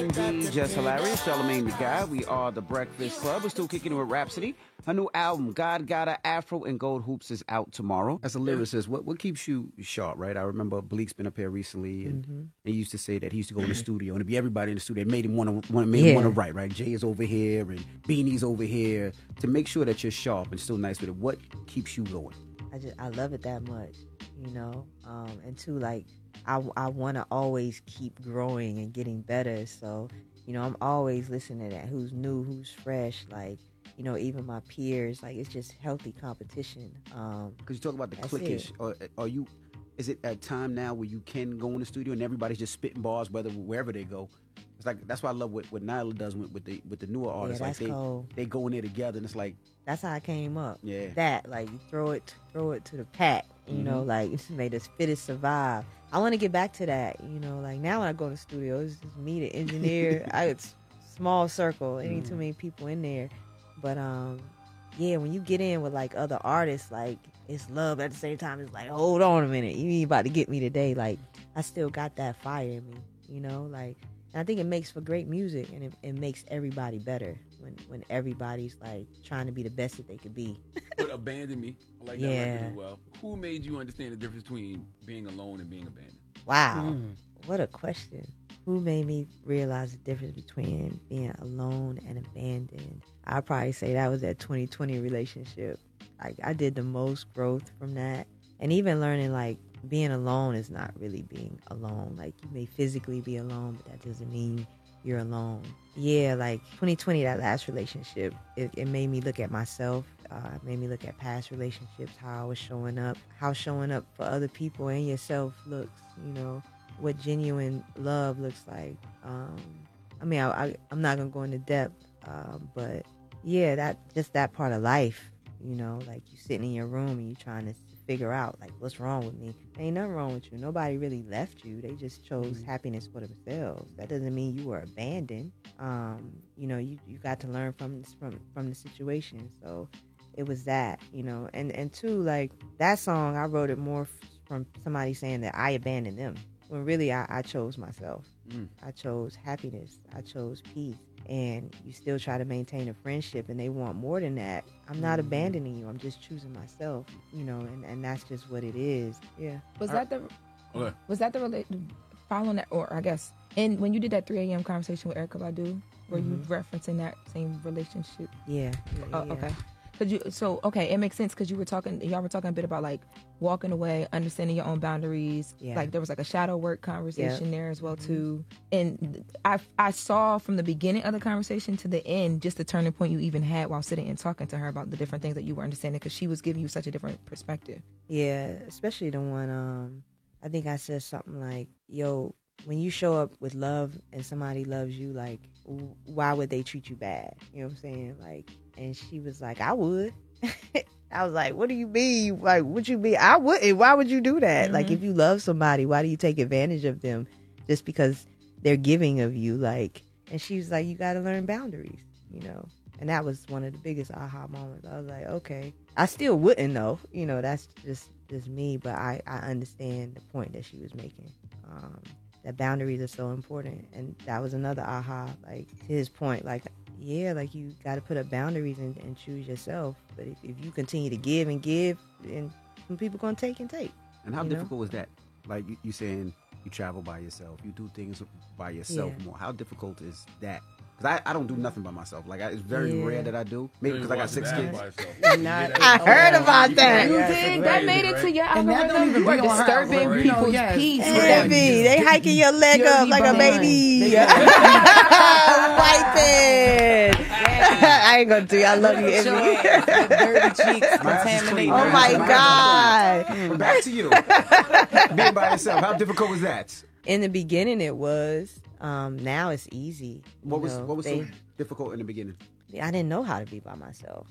indeed just hilarious. Charlamagne the Guy. We are the Breakfast Club. We're still kicking it with Rhapsody. Her new album, God Got a Afro and Gold Hoops, is out tomorrow. As a lyricist, what keeps you sharp, right? I remember Bleak's been up here recently, and he used to say that he used to go in the studio, and it'd be everybody in the studio. It made him want to write, right? Jay is over here, and Beanie's over here. To make sure that you're sharp and still nice with it, what keeps you going? I love it that much, and two, like, I want to always keep growing and getting better. So, I'm always listening at who's new, who's fresh, like, even my peers. Like, it's just healthy competition. Because you talk about the cliquish, are you? Is it a time now where you can go in the studio and everybody's just spitting bars, wherever they go? It's like that's why I love what Nyla does with the newer artists. That's like cold. They go in there together, and it's like that's how I came up. Yeah, that like you throw it to the pack. Like it's made us fit it survive. I want to get back to that. Like now when I go to the studio, it's just me, the engineer. It's small circle. Ain't too many people in there, but when you get in with like other artists, like it's love at the same time. It's like, hold on a minute, you ain't about to get me today. Like I still got that fire in me. Like. And I think it makes for great music, and it makes everybody better when everybody's like trying to be the best that they could be. But Abandon Me, I like that record as well. Who made you understand the difference between being alone and being abandoned? Wow, what a question. Who made me realize the difference between being alone and abandoned? I'd probably say that was that 2020 relationship. I did the most growth from that, and even learning like, being alone is not really being alone. Like, you may physically be alone, but that doesn't mean you're alone. Yeah, like 2020, that last relationship, it made me look at myself. It made me look at past relationships, how I was showing up, how showing up for other people and yourself looks, what genuine love looks like. I'm not going to go into depth, but yeah, that part of life, like you sitting in your room and you trying to figure out like what's wrong with me. Ain't nothing wrong with you. Nobody really left you. They just chose happiness for themselves. That doesn't mean you were abandoned. You got to learn from the situation. So it was that, and two, like that song, I wrote it more from somebody saying that I abandoned them, when really I chose myself. I chose happiness. I chose peace. And you still try to maintain a friendship and they want more than that. I'm not abandoning you. I'm just choosing myself, and that's just what it is. Yeah. Was that the following that, or I guess, and when you did that 3 a.m. conversation with Erykah Badu, were you referencing that same relationship? Yeah. Okay. It makes sense because y'all were talking a bit about like walking away, understanding your own boundaries. Yeah. Like there was like a shadow work conversation there as well too. And I saw from the beginning of the conversation to the end just the turning point you even had while sitting and talking to her about the different things that you were understanding, because she was giving you such a different perspective. Yeah, especially the one I think I said something like, yo, when you show up with love and somebody loves you, like, why would they treat you bad? You know what I'm saying? Like, and she was like, I would. I was like, what do you mean? Like, what you mean? I wouldn't. Why would you do that? Like, if you love somebody, why do you take advantage of them just because they're giving of you? Like, and she was like, you got to learn boundaries, And that was one of the biggest aha moments. I was like, okay. I still wouldn't though. That's just me, but I understand the point that she was making. That boundaries are so important. And that was another aha, like to his point, like, yeah, like you got to put up boundaries and choose yourself. But if you continue to give and give, then some people going to take and take. And how difficult was that? Like you saying you travel by yourself, you do things by yourself more. How difficult is that? Because I don't do nothing by myself. Like, it's very rare that I do. Maybe because I got 6 kids. I heard about that. You did. That made it to your algorithm. You are disturbing people's peace. They hiking your leg up like a baby. Wiping. I ain't going to do it. I love you, Emmy. Dirty cheeks, contaminated. Oh, my God. Back to you. Being by yourself. How difficult was that? In the beginning, it was. Now it's easy. What was so difficult in the beginning? I didn't know how to be by myself.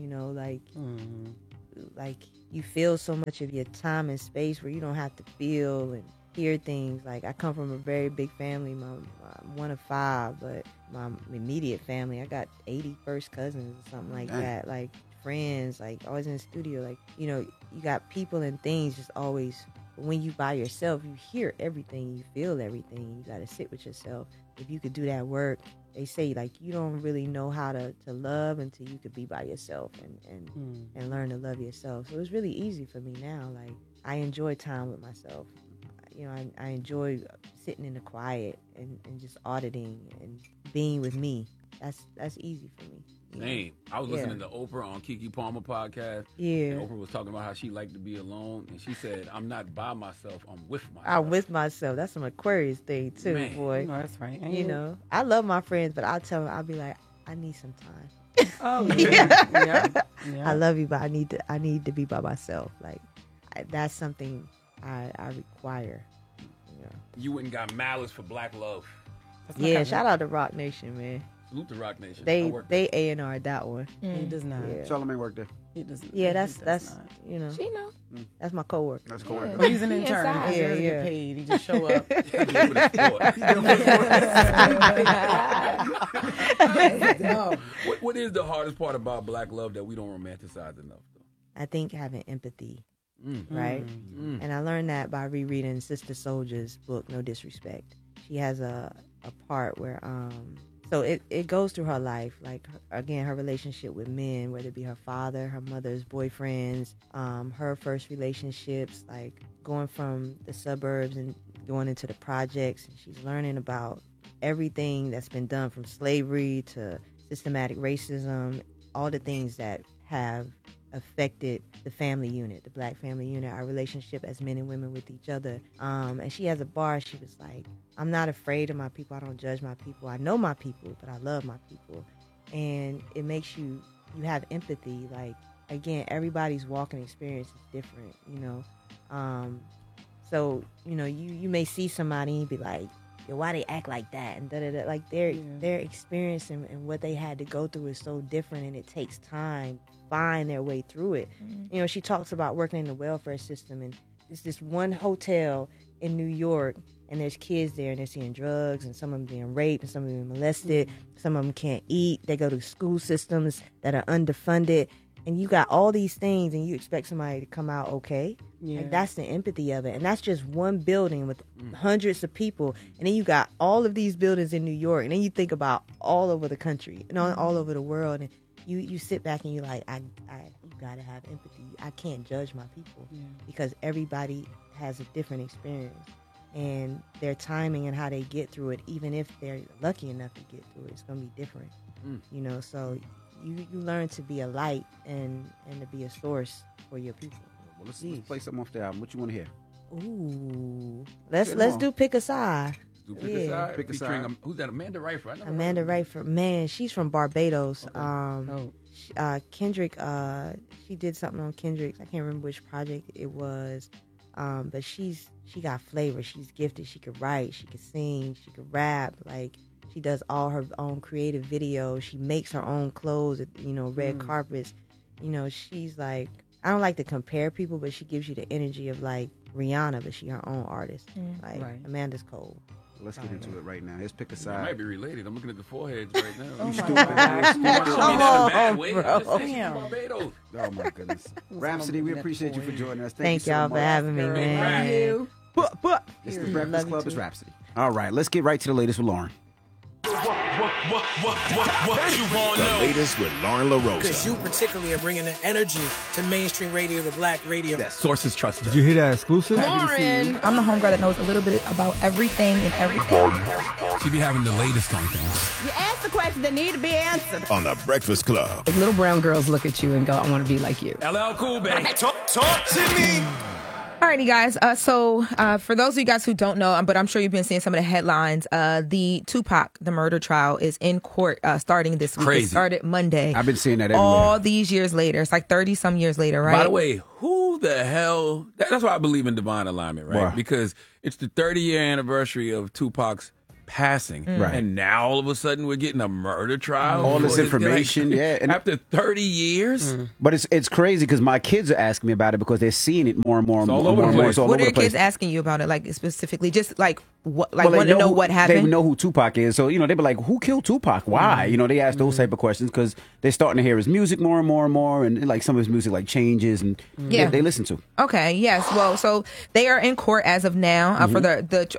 Like you feel so much of your time and space where you don't have to feel and hear things. Like I come from a very big family. I'm one of 5, but my immediate family, I got 80 first cousins or something like that. Like friends, like always in the studio. Like, you got people and things just always. When you by yourself, you hear everything, you feel everything. You got to sit with yourself. if you could do that work, they say like you don't really know how to love until you could be by yourself and learn to love yourself. So it's really easy for me now. Like I enjoy time with myself. You know, I enjoy sitting in the quiet and just auditing and being with me. That's easy for me. Same. I was listening to Oprah on Keke Palmer podcast. Yeah. And Oprah was talking about how she liked to be alone. And she said, I'm not by myself, I'm with myself. I'm with myself. That's some Aquarius thing, too, Man. boy. No, that's right. You know, I love my friends, but I'll tell them, I'll be like, I need some time. Oh, yeah. I love you, but I need to be by myself. Like, that's something I require. You went and got Malice for Black Love. Yeah, shout out to Rock Nation, man. Salute to Rock Nation. They A&R that one. He does not. Yeah. Charlamagne worked there. He does. Yeah, that's not. you know. She know. That's my coworker. That's coworker. Well, he's an He intern. inside. He doesn't get paid. He just show up. What is the hardest part about Black Love that we don't romanticize enough, though? I think having empathy, right? And I learned that by rereading Sister Soldier's book, No Disrespect. She has a part where, so it goes through her life, like, again, her relationship with men, whether it be her father, her mother's boyfriends, her first relationships, like going from the suburbs and going into the projects. And she's learning about everything that's been done from slavery to systematic racism, all the things that have affected the family unit, the Black family unit, our relationship as men and women with each other. And she has a bar. She was like, I'm not afraid of my people. I don't judge my people. I know my people, but I love my people. And it makes you have empathy. Like, again, everybody's walking experience is different, you know? So, you know, you may see somebody and be like, yo, why they act like that? And da-da-da. Like, their experience and what they had to go through is so different, and it takes time to find their way through it. You know, she talks about working in the welfare system, and it's this one hotel in New York, and there's kids there, and they're seeing drugs, and some of them being raped, and some of them being molested. Some of them can't eat. They go to school systems that are underfunded. And you got all these things, and you expect somebody to come out okay. Yeah. Like, that's the empathy of it. And that's just one building with hundreds of people. And then you got all of these buildings in New York. And then you think about all over the country and all over the world. And you sit back and you're like, you got to have empathy. I can't judge my people because everybody has a different experience. And their timing and how they get through it, even if they're lucky enough to get through it, it's going to be different. You know, so... You learn to be a light and to be a source for your people. Well, let's play something off the album. What you want to hear? Ooh, let's do Pick a Side. Pick a Side. Pick a Side. Who's that? Amanda Rayford. Amanda Rayford. Man, she's from Barbados. Kendrick. She did something on Kendrick's. I can't remember which project it was. But she got flavor. She's gifted. She could write. She could sing. She could rap. Like. She does all her own creative videos. She makes her own clothes, you know, red carpets. You know, she's like, I don't like to compare people, but she gives you the energy of like Rihanna, but she's her own artist. Like, Amanda's cold. Let's get into it right now. Here's Pick a Side. They might be related. I'm looking at the foreheads right now. Oh, my God. Bro. Barbados. Oh, my goodness. Rhapsody, we appreciate you for joining us. Thank you so y'all much. for having me, man. Thank you. It's the Breakfast Club. It's Rhapsody. All right, let's get right to the latest with Lauren. What you want to know? The latest with Lauren LaRosa. Because you particularly are bringing the energy to mainstream radio, to Black radio. Sources trusted. Did you hear that exclusive? Lauren, I'm the homegirl that knows a little bit about everything and everything. She be having the latest on things. You ask the questions that need to be answered. On the Breakfast Club. Little brown girls look at you and go, I want to be like you. LL Cool, baby. Talk to me. Alrighty, guys. So for those of you guys who don't know, but I'm sure you've been seeing some of the headlines, the Tupac, the murder trial is in court starting this week. Crazy. It started Monday. I've been seeing that everywhere. All these years later. It's like 30-some years later, right? By the way, who the hell... That's why I believe in divine alignment, right? Why? Because it's the 30-year anniversary of Tupac's passing. Right. And now all of a sudden we're getting a murder trial. All this for information, yeah. And after 30 years? But it's crazy because my kids are asking me about it because they're seeing it more and more. It's all over the place. It's all What over are your the place. kids asking you about it, like specifically? Just like what? Like Well, they want to know what happened? They know who Tupac is, so you know they be like, "Who killed Tupac? Why?" You know, they ask those type of questions because they're starting to hear his music more and more and more, and like some of his music like changes, and they listen to. Okay, yes. Well, so they are in court as of now for the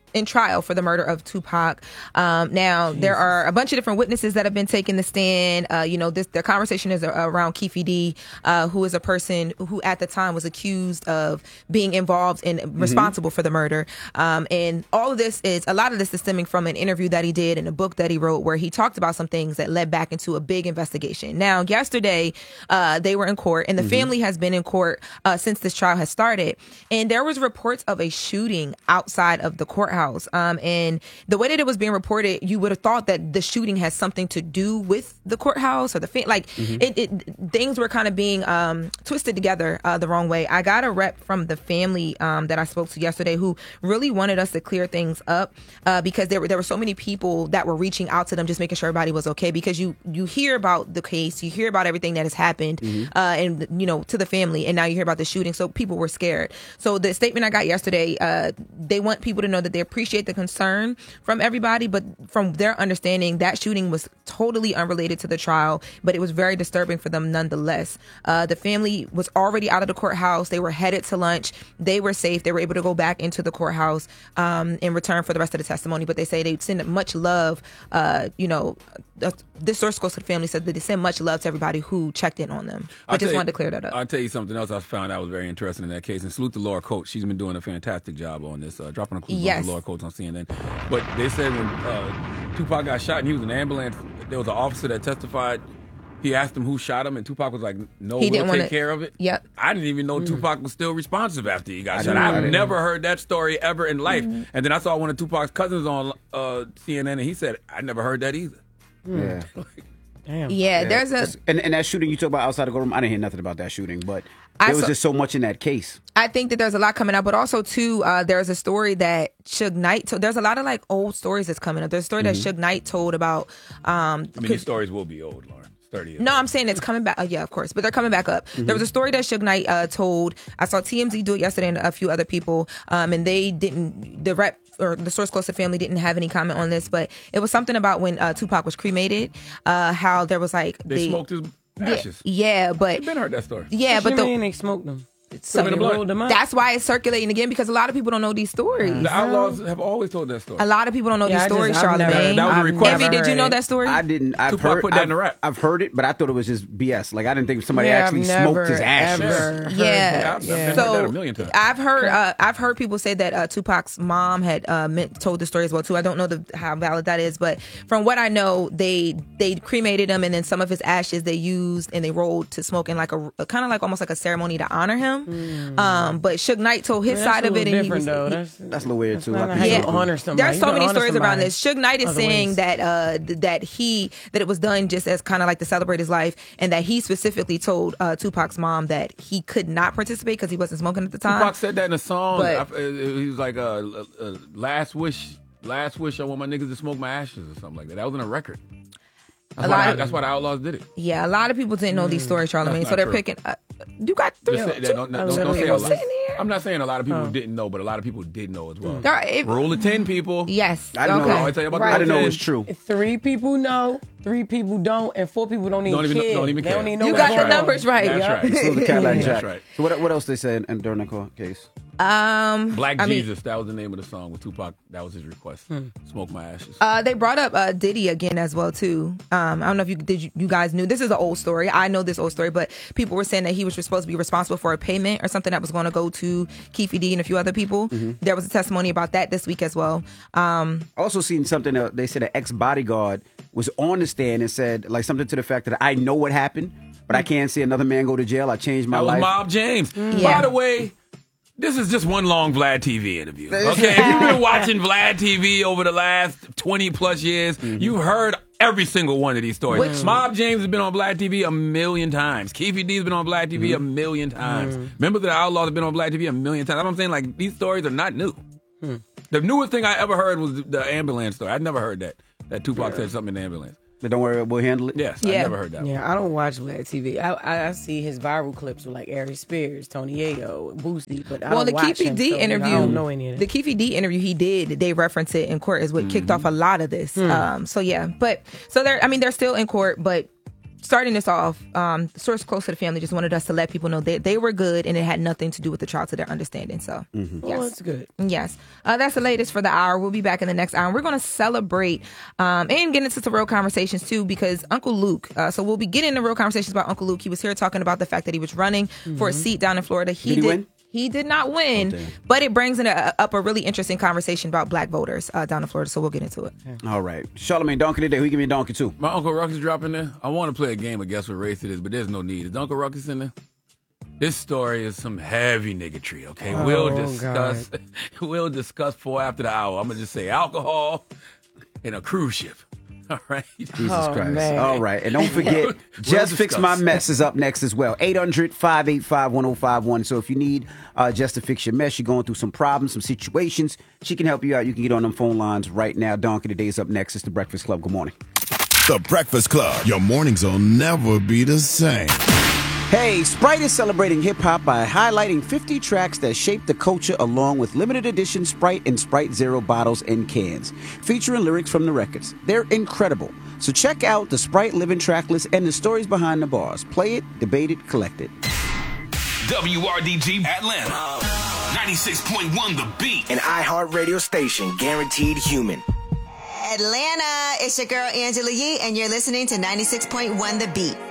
in trial for the murder of Tupac. Now, there are a bunch of different witnesses that have been taking the stand. The conversation is around Keffe D, who is a person who at the time was accused of being involved and responsible for the murder. And a lot of this is stemming from an interview that he did and a book that he wrote where he talked about some things that led back into a big investigation. Now, yesterday, they were in court, and the family has been in court since this trial has started. And there was reports of a shooting outside of the courthouse. And the way that it was being reported, you would have thought that the shooting has something to do with the courthouse or things were kind of being twisted together the wrong way. I got a rep from the family that I spoke to yesterday who really wanted us to clear things up because there were so many people that were reaching out to them, just making sure everybody was okay. Because you hear about the case, you hear about everything that has happened, and to the family, and now you hear about the shooting. So people were scared. So the statement I got yesterday, they want people to know that they appreciate the concern from everybody, but from their understanding, that shooting was totally unrelated to the trial, but it was very disturbing for them nonetheless. The family was already out of the courthouse. They were headed to lunch. They were safe. They were able to go back into the courthouse in return for the rest of the testimony, but they say they send much love. This source close to the family said that they send much love to everybody who checked in on them. I just wanted to clear that up. I'll tell you something else I found out was very interesting in that case, and salute to Laura Coates. She's been doing a fantastic job on this, dropping a clue on Laura Coates on CNN. But they said when Tupac got shot and he was in an ambulance, there was an officer that testified. He asked him who shot him, and Tupac was like, no, we'll take care of it. Yep. I didn't even know Tupac was still responsive after he got shot. I've never heard that story ever in life. And then I saw one of Tupac's cousins on CNN, and he said, I never heard that either. Yeah. Damn. Yeah, there's and that shooting you talk about outside the courtroom, I didn't hear nothing about that shooting, but there was just so much in that case. I think that there's a lot coming up, but also too, there's a story that Suge Knight told. There's a lot of old stories that's coming up. There's a story that Suge Knight told about. These stories will be old, Lauren. 30 years. No, I'm saying it's coming back. Yeah, of course, but they're coming back up. There was a story that Suge Knight told. I saw TMZ do it yesterday and a few other people, and they didn't. The rep or the source close to family didn't have any comment on this, but it was something about when Tupac was cremated, how there was they smoked his ashes. Yeah, but I've been heard that story. Yeah, but they smoked them. That's why it's circulating again, because a lot of people don't know these stories. The Outlaws have always told that story. A lot of people don't know these stories, Charlamagne. That was a request. Envy, did you know that story? I didn't. I've put that in the rap. I've heard it, but I thought it was just BS. I didn't think somebody actually smoked his ashes. Yeah. So a million times. I've heard people say that Tupac's mom had told the story as well too. I don't know how valid that is, but from what I know, they cremated him, and then some of his ashes they used and they rolled to smoke in a kind of almost like a ceremony to honor him. But Suge Knight told his side of it, and he was that's a little weird too. Honor somebody. There's so many stories around this. Suge Knight is saying that it was done just as kind of to celebrate his life, and that he specifically told Tupac's mom that he could not participate because he wasn't smoking at the time. Tupac said that in a song. He was like last wish. I want my niggas to smoke my ashes or something like that. That was in a record. That's why the Outlaws did it. Yeah, a lot of people didn't know these stories, Charlamagne. So they're true. picking. You got three. Don't say a lot. I'm not saying a lot of people didn't know, but a lot of people did know as well. Rule of 10, people. Yes. I didn't know. I tell you about I didn't know it was true. 3 people know, 3 people don't, and 4 people don't even care. Don't even care. You got the numbers right. That's right. So the cat like That's Jack. right. So what else they said during the court case? Black Jesus, that was the name of the song with Tupac. That was his request. Smoke my ashes. They brought up Diddy again as well too. I don't know if you guys knew. This is an old story. I know this old story, but people were saying that he was supposed to be responsible for a payment or something that was going to go to Keffe D and a few other people. There was a testimony about that this week as well. Also seen something they said an ex-bodyguard was on the stand and said something to the fact that I know what happened, but I can't see another man go to jail. I changed my life. That was Mob James. By the way, this is just one long Vlad TV interview. Okay, if you've been watching Vlad TV over the last 20 plus years, you've heard every single one of these stories. Mob James has been on Vlad TV a million times. Keffe D's been on Vlad TV a million times. Members of the Outlaws have been on Vlad TV a million times. That's what I'm saying. These stories are not new. The newest thing I ever heard was the ambulance story. I'd never heard that Tupac said something in the ambulance. But don't worry, we'll handle it. Yes, I never heard that. Yeah, I don't watch Vlad TV. I see his viral clips with Ari Spears, Tony Ayo, Boosie, but I don't watch him. D interview, I don't know any of that. The Keffe D interview he did, they reference it in court is what kicked off a lot of this. So they're still in court, but starting this off, the source close to the family just wanted us to let people know that they were good and it had nothing to do with the trial to their understanding. So, yes. Oh, that's good. Yes. That's the latest for the hour. We'll be back in the next hour. We're going to celebrate and get into some real conversations, too, because Uncle Luke, so we'll be getting into real conversations about Uncle Luke. He was here talking about the fact that he was running for a seat down in Florida. Did he win? He did not win, but it brings up a really interesting conversation about black voters down in Florida, so we'll get into it. All right. Charlamagne, donkey today. Who give me a donkey, too? My Uncle Ruckus dropping there. I want to play a game of Guess What Race It Is, but there's no need. Is Uncle Ruckus in there? This story is some heavy niggatry, okay? We'll discuss for after the hour. I'm going to just say alcohol and a cruise ship. All right. Jesus Christ. Man. All right. And don't forget, Just Fix My Mess is up next as well. 800-585-1051. So if you need Just to fix your mess, you're going through some problems, some situations, she can help you out. You can get on them phone lines right now. Donkey Today is up next. It's The Breakfast Club. Good morning. The Breakfast Club. Your mornings will never be the same. Hey, Sprite is celebrating hip-hop by highlighting 50 tracks that shaped the culture along with limited edition Sprite and Sprite Zero bottles and cans, featuring lyrics from the records. They're incredible. So check out the Sprite Living track list and the stories behind the bars. Play it, debate it, collect it. WRDG Atlanta. 96.1 The Beat. An iHeartRadio station guaranteed human. Atlanta, it's your girl Angela Yee, and you're listening to 96.1 The Beat.